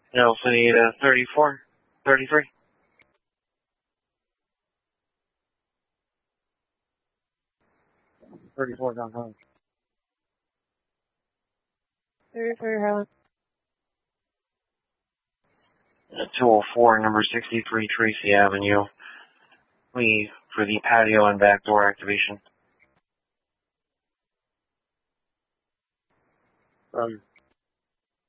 I also need 34, 33. 34 downtown. 33 Highland. 204, number 63 Tracy Avenue. Leave for the patio and back door activation. Roger.